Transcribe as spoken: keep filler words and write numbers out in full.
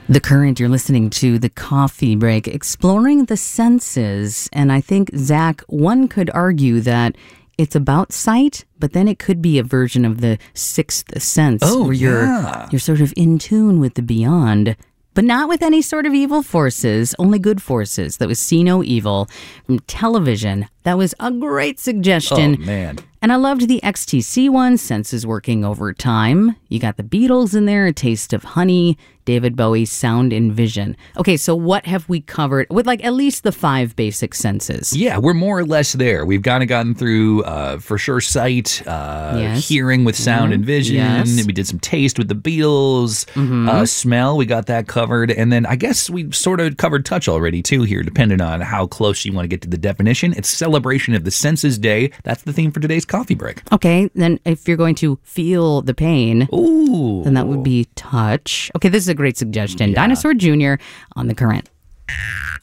The Current, you're listening to The Coffee Break, exploring the senses. And I think, Zach, one could argue that it's about sight, but then it could be a version of the sixth sense, oh, where you're, yeah. you're sort of in tune with the beyond. But not with any sort of evil forces, only good forces. That was See No Evil from Television. That was a great suggestion. Oh, man. And I loved the X T C one, Senses Working Over Time. You got the Beatles in there, A Taste of Honey, David Bowie, Sound and Vision. Okay, so what have we covered with like at least the five basic senses? Yeah, we're more or less there. We've kind of gotten through, uh, for sure, sight, uh, yes. hearing with sound yeah. and vision. Yes. We did some taste with the Beatles. Mm-hmm. Uh, smell, we got that covered. And then I guess we sort of covered touch already, too, here, depending on how close you want to get to the definition. It's Celebration of the Senses Day. That's the theme for today's coffee break. Okay, then if you're going to feel the pain, Ooh. then that would be touch. Okay, this is a great suggestion. Yeah. Dinosaur Junior on The Current.